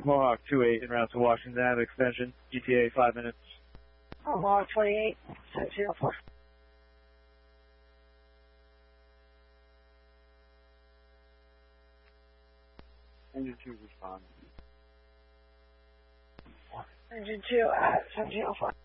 Mohawk 28 en route to Washington Avenue Extension, ETA 5 minutes. Oh, Mohawk 28, 704. Engine 2 respond. Engine 2 at 1704.